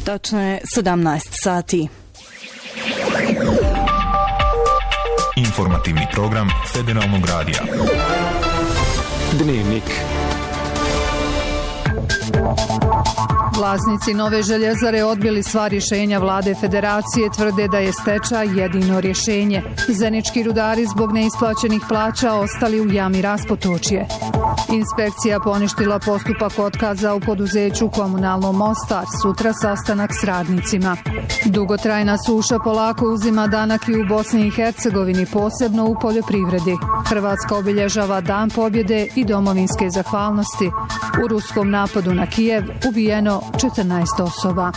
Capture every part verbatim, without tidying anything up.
Tačno je sedamnaest sati. Informativni program Federalnog radija. Dnevnik. Vlasnici Nove željezare odbili sva rješenja vlade federacije, tvrde da je stečaj jedino rješenje. Zenički rudari zbog neisplaćenih plaća ostali u jami Raspotočje. Inspekcija poništila postupak otkaza u poduzeću Komunalno Mostar, sutra sastanak s radnicima. Dugotrajna suša polako uzima danak i u Bosni i Hercegovini, posebno u poljoprivredi. Hrvatska obilježava Dan pobjede i domovinske zahvalnosti. U ruskom napadu na Kijev ubijeno četrnaest osoba.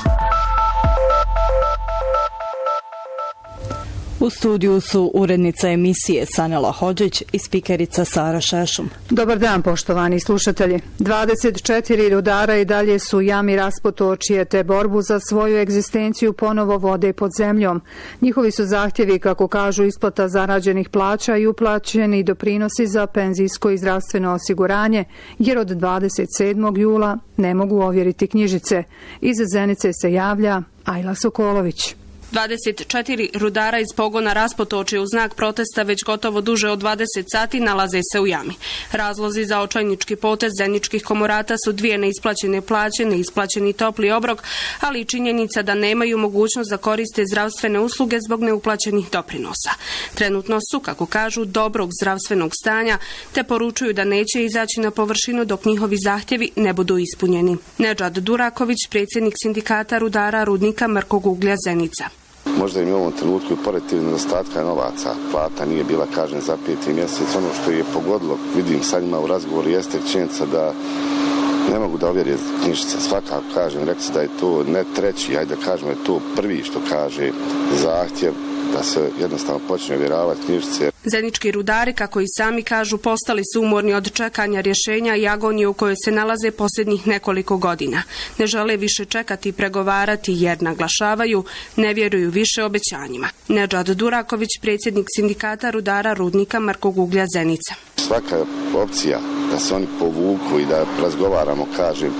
U studiju su urednica emisije Sanela Hodžić i spikerica Sara Šešum. Dobar dan, poštovani slušatelji. dvadeset četiri rudara i dalje su u jami Raspotočje, te borbu za svoju egzistenciju ponovo vode pod zemljom. Njihovi su zahtjevi, kako kažu, isplata zarađenih plaća i uplaćeni doprinosi za penzijsko i zdravstveno osiguranje, jer od dvadeset sedmog jula ne mogu ovjeriti knjižice. Iz Zenice se javlja Ajla Sokolović. dvadeset četiri rudara iz pogona Raspotočje u znak protesta već gotovo duže od dvadeset sati nalaze se u jami. Razlozi za očajnički potez zeničkih komorata su dvije neisplaćene plaće, neisplaćeni topli obrok, ali i činjenica da nemaju mogućnost da koriste zdravstvene usluge zbog neuplaćenih doprinosa. Trenutno su, kako kažu, dobrog zdravstvenog stanja, te poručuju da neće izaći na površinu dok njihovi zahtjevi ne budu ispunjeni. Nedžad Duraković, predsjednik sindikata rudara rudnika Mrkog uglja Zenica. Možda im u ovom trenutku i pored tih nedostatka novaca, plata nije bila, kažem, za peti mjesec. Ono što je pogodilo, vidim sa njima u razgovoru, jeste činjenica da ne mogu da ovjeri knjižice. Svakako, kažem, rekli se da je to ne treći, ajde da kažemo, je to prvi što kaže zahtjev da se jednostavno počne ovjeravati knjižice. Zenički rudari, kako i sami kažu, postali su umorni od čekanja rješenja i agonije u kojoj se nalaze posljednjih nekoliko godina. Ne žele više čekati i pregovarati jer, naglašavaju, ne vjeruju više obećanjima. Nedžad Duraković, predsjednik sindikata rudara rudnika Mrkog uglja Zenica. Svaka opcija da se oni povuku i da razgovaramo, kažem,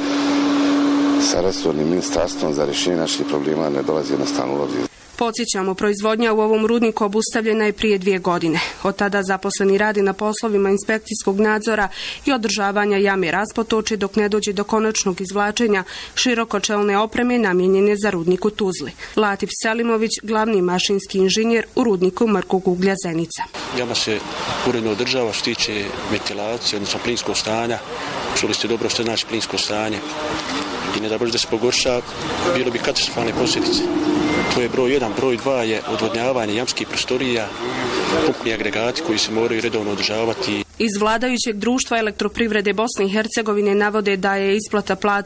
sa resornim ministarstvom za rješenje naših problema ne dolazi jednostavno u obzir. Podsjećamo, proizvodnja u ovom rudniku obustavljena je prije dvije godine. Od tada zaposleni radi na poslovima inspekcijskog nadzora i održavanja jame Raspotočje dok ne dođe do konačnog izvlačenja širokočelne opreme namijenjene za rudnik u Tuzli. Latif Selimović, glavni mašinski inženjer u rudniku Mrkog uglja Zenica. Jama se uredno održava što tiče ventilacije, odnosno plinskog stanja. Čuli ste dobro što znači plinsko stanje. I ne da bože da se pogorša, bilo bi katastrofalne posljedice. To je broj jedan, broj dva je odvodnjavanje jamskih prostorija, pumpni agregati koji se moraju redovno održavati. Iz vladajućeg društva elektroprivrede Bosne i Hercegovine navode da je isplata plata